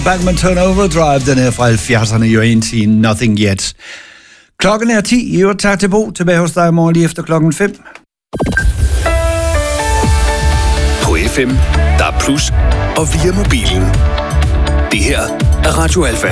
Badminton Overdrive, den her fra 70'erne, jo indtil Nothing Yet. Klokken er 10, i tak til Bo, tilbage hos dig i morgen lige efter klokken 5. På FM, der er plus, og via mobilen. Det her er Radio Alfa.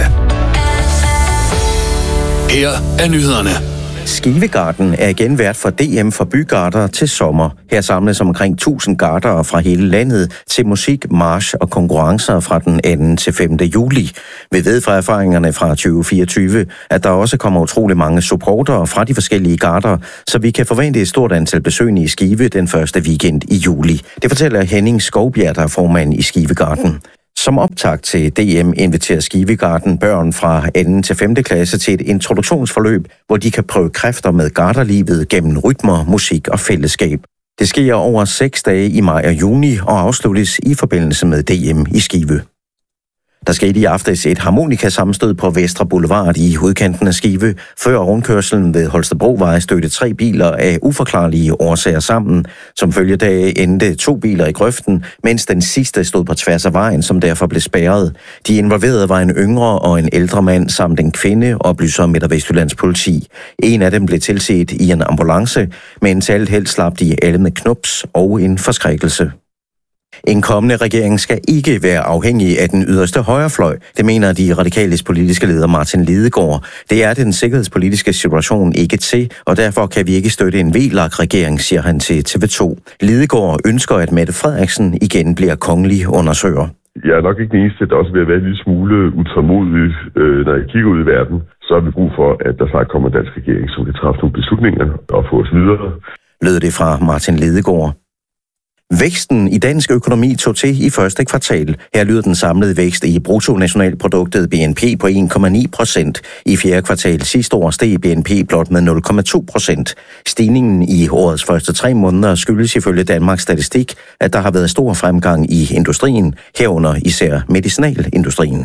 Her er nyhederne. Skivegarden er igen vært for DM for bygarder til sommer. Her samles omkring 1000 gardere fra hele landet til musik, march og konkurrencer fra den 2. til 5. juli. Vi ved fra erfaringerne fra 2024, at der også kommer utrolig mange supportere fra de forskellige garder, så vi kan forvente et stort antal besøgende i Skive den første weekend i juli. Det fortæller Henning Skovbjerg, der er formand i Skivegarden. Som optakt til DM inviterer Skivegarden børn fra 2. til 5. klasse til et introduktionsforløb, hvor de kan prøve kræfter med garderlivet gennem rytmer, musik og fællesskab. Det sker over 6 dage i maj og juni og afsluttes i forbindelse med DM i Skive. Der skete i aftes et harmonikasammenstød på Vestre Boulevard i udkanten af Skive. Før rundkørslen ved Holstebrovej stødte 3 biler af uforklarlige årsager sammen. Som følge deraf endte 2 biler i grøften, mens den sidste stod på tværs af vejen, som derfor blev spærret. De involverede var en yngre og en ældre mand samt en kvinde, oplyser Midt- og Vestjyllands politi. En af dem blev tilset i en ambulance, men til alt held slap de alle med knups og en forskrækkelse. En kommende regering skal ikke være afhængig af den yderste højrefløj, det mener de radikales politiske leder Martin Lidegaard. Det er den sikkerhedspolitiske situation ikke til, og derfor kan vi ikke støtte en VLAK-regering, siger han til TV2. Lidegaard ønsker, at Mette Frederiksen igen bliver kongelig undersøger. Jeg er nok ikke den eneste, der også vil være en lille smule utålmodig, når jeg kigger ud i verden. Så har vi brug for, at der faktisk kommer en dansk regering, som kan træffe nogle beslutninger og få os videre. Lød det fra Martin Lidegaard. Væksten i dansk økonomi tog til i første kvartal. Her lyder den samlede vækst i bruttonationalproduktet BNP på 1,9%. I fjerde kvartal sidste år steg BNP blot med 0,2%. Stigningen i årets første 3 måneder skyldes ifølge Danmarks Statistik, at der har været stor fremgang i industrien, herunder især medicinalindustrien.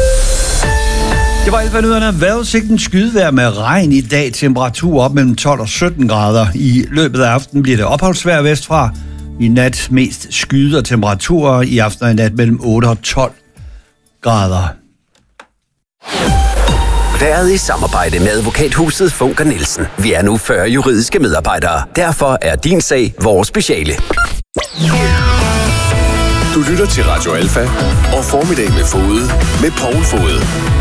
Det var alt for nyhederne. Vejrudsigten skydevejr med regn i dag. Temperatur op mellem 12 og 17 grader. I løbet af aftenen bliver det opholdsvejr vestfra. I nat mest skyder temperaturer, i aften og i nat mellem 8 og 12 grader. Været i samarbejde med advokathuset Funker Nielsen. Vi er nu 40 juridiske medarbejdere. Derfor er din sag vores speciale. Du lytter til Radio Alfa og Formiddag med Fode med Poul Fode.